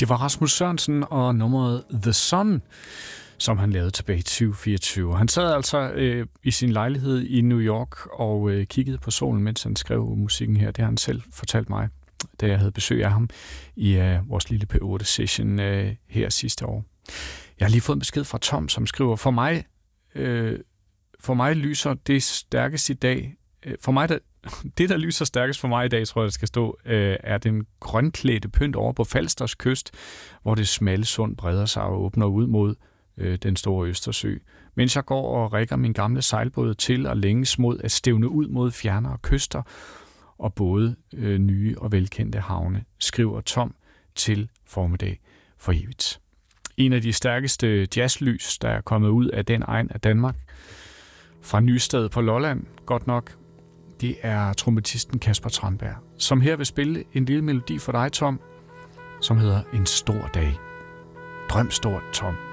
Det var Rasmus Sørensen og nummeret The Sun, som han lavede tilbage i 2024. Han sad altså i sin lejlighed i New York og kiggede på solen, mens han skrev musikken her. Det har han selv fortalt mig, da jeg havde besøg af ham i vores lille P8-session her sidste år. Jeg har lige fået en besked fra Tom, som skriver, for mig lyser det stærkest i dag. Det, der lyser stærkest for mig i dag, tror jeg, der skal stå, er den grønklædte pynt over på Falsters kyst, hvor det smalle sund breder sig og åbner ud mod den store Østersø. Mens jeg går og rigger min gamle sejlbåd til og længes mod at stævne ud mod fjernere kyster og både nye og velkendte havne, skriver Tom til Formiddag for evigt. En af de stærkeste jazzlys, der er kommet ud af den egen af Danmark, fra Nysted på Lolland, godt nok, det er trompetisten Kasper Tranberg, som her vil spille en lille melodi for dig, Tom, som hedder En stor dag. Drøm stort, Tom.